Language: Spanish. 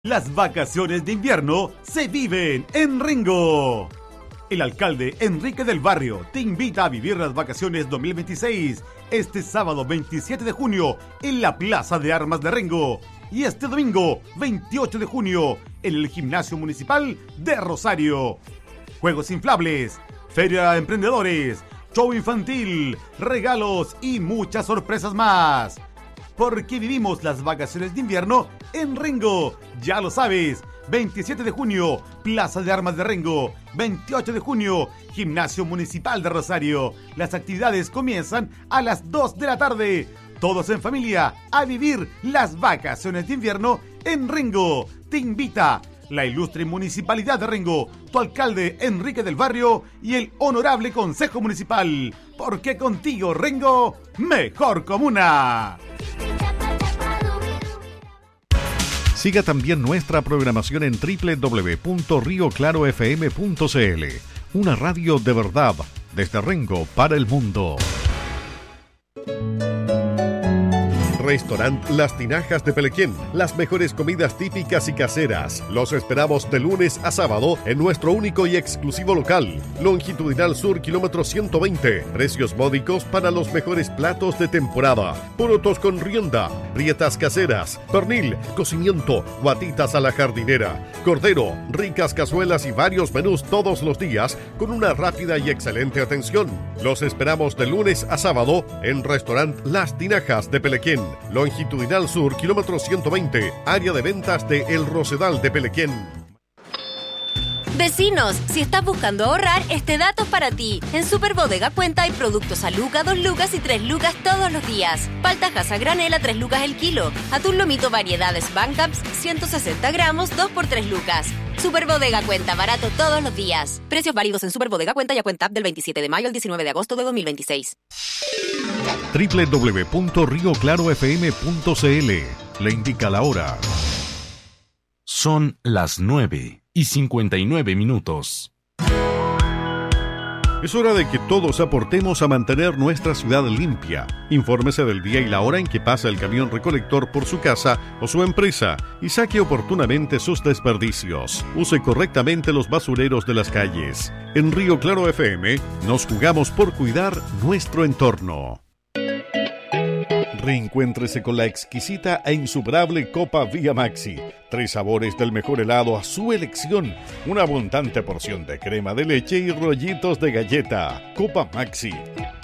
Las vacaciones de invierno se viven en Rengo. El alcalde Enrique del Barrio te invita a vivir las vacaciones 2026 este sábado 27 de junio en la Plaza de Armas de Rengo y este domingo 28 de junio en el Gimnasio Municipal de Rosario. Juegos inflables, feria de emprendedores, show infantil, regalos y muchas sorpresas más. Porque vivimos las vacaciones de invierno en Rengo. Ya lo sabes, 27 de junio, Plaza de Armas de Rengo. 28 de junio, Gimnasio Municipal de Rosario. Las actividades comienzan a las 2 de la tarde. Todos en familia a vivir las vacaciones de invierno en Rengo. Te invita la ilustre Municipalidad de Rengo, tu alcalde Enrique del Barrio y el honorable Consejo Municipal. Porque contigo, Rengo, mejor comuna. Siga también nuestra programación en www.rioclarofm.cl. Una radio de verdad, desde Rengo para el mundo. Restaurant Las Tinajas de Pelequén. Las mejores comidas típicas y caseras. Los esperamos de lunes a sábado en nuestro único y exclusivo local. Longitudinal Sur, kilómetro 120. Precios módicos para los mejores platos de temporada. Porotos con rienda, prietas caseras, pernil, cocimiento, guatitas a la jardinera, cordero, ricas cazuelas y varios menús todos los días con una rápida y excelente atención. Los esperamos de lunes a sábado en Restaurant Las Tinajas de Pelequén. Longitudinal Sur, kilómetro 120, área de ventas de El Rosedal de Pelequén. Vecinos, si estás buscando ahorrar, este dato es para ti. En Superbodega Cuenta hay productos a lucas, 2 lucas y 3 lucas todos los días. Paltajas a granel a 3 lucas el kilo. Atún lomito variedades Bancaps, 160 gramos, 2 por 3 lucas. Superbodega Cuenta, barato todos los días. Precios válidos en Superbodega Cuenta y a Cuenta del 27 de mayo al 19 de agosto de 2026. www.rioclarofm.cl. Le indica la hora. Son las 9:59. Es hora de que todos aportemos a mantener nuestra ciudad limpia. Infórmese del día y la hora en que pasa el camión recolector por su casa o su empresa y saque oportunamente sus desperdicios. Use correctamente los basureros de las calles. En Río Claro FM nos jugamos por cuidar nuestro entorno. Reencuéntrese con la exquisita e insuperable Copa Vía Maxi. 3 sabores del mejor helado a su elección. Una abundante porción de crema de leche y rollitos de galleta. Copa Maxi.